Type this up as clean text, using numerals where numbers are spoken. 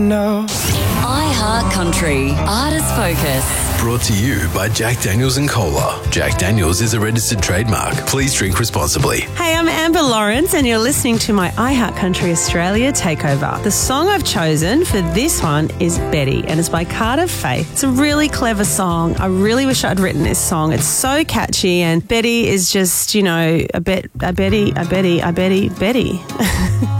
No. iHeart Country Artist Focus. Brought to you by Jack Daniels and Cola. Jack Daniels is a registered trademark. Please drink responsibly. Hey, I'm Amber Lawrence and you're listening to my iHeart Country Australia takeover. The song I've chosen for this one is Betty and it's by Carter Faith. It's a really clever song. I really wish I'd written this song. It's so catchy and Betty is just, you know, Betty.